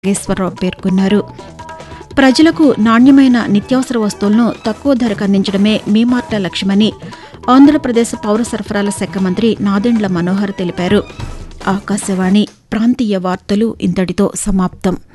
నాగేశ్వరరావు పేర్కొన్నారు. ప్రజలకు నాణ్యమైన నిత్యావసర వస్తువులను తక్కువ ధరకు అందించడమే మీమార్ట్ లక్ష్యమని ఆంధ్రప్రదేశ్ పౌర సరఫరాల శాఖ మంత్రి నాదెండ్ల మనోహర్ తెలిపారు. ఆకాశవాణి ప్రాంతీయ వార్తలు ఇంతటితో సమాప్తం.